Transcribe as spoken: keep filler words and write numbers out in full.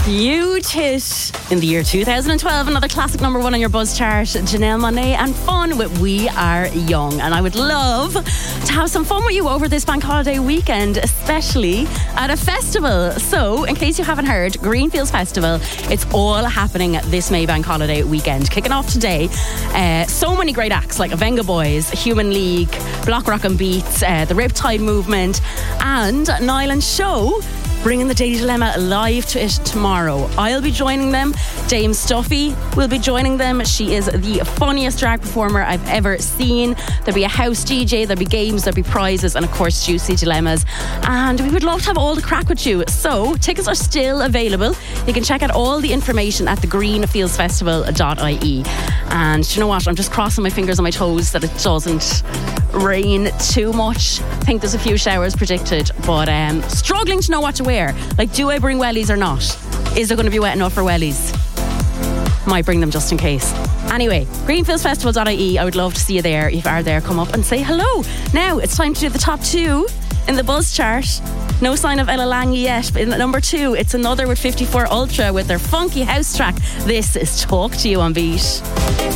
Huge hit in the year two thousand twelve, another classic number one on your Buzz chart, Janelle Monáe and Fun with We Are Young. And I would love to have some fun with you over this bank holiday weekend, especially at a festival. So, in case you haven't heard, Greenfields Festival, it's all happening this May bank holiday weekend. Kicking off today, uh, so many great acts like Venga Boys, Human League, Block Rock and Beats, uh, the Riptide Movement, and Nyland Show, bringing the Daily Dilemma live to it tomorrow. I'll be joining them. Dame Stuffy will be joining them. She is the funniest drag performer I've ever seen. There'll be a house D J, there'll be games, there'll be prizes, and of course juicy dilemmas. And we would love to have all the crack with you. So tickets are still available. You can check out all the information at the greenfields festival dot I E. And do you know what? I'm just crossing my fingers and my toes that it doesn't rain too much. I think there's a few showers predicted, but um, struggling to know what to wear. Like, do I bring wellies or not? Is it going to be wet enough for wellies? Might bring them just in case. Anyway, greenfields festival dot I E. I would love to see you there. If you are there, come up and say hello. Now it's time to do the top two in the Buzz chart. No sign of Ella Lang yet, but in at number two, it's another with fifty-four Ultra with their funky house track. This is Talk to You on Beat.